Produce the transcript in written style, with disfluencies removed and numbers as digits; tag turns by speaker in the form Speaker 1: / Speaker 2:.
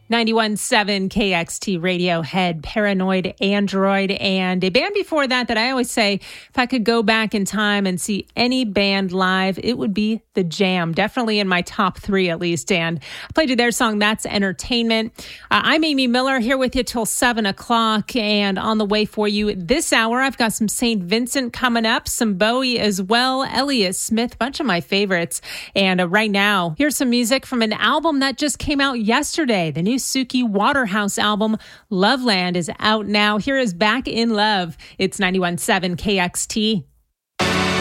Speaker 1: 91.7 KXT Radiohead, Paranoid Android, and a band before that I always say, if I could go back in time and see any band live, it would be The Jam. Definitely in my top 3 at least. And I played you their song, That's Entertainment. I'm Amy Miller here with you till 7 o'clock. And on the way for you this hour, I've got some St. Vincent coming up, some Bowie as well, Elliott Smith, bunch of my favorites. And right now, here's some music from an album that just came out yesterday. The new Suki Waterhouse album, Loveland, is out now. Here is Back in Love. It's 91.7 KXT.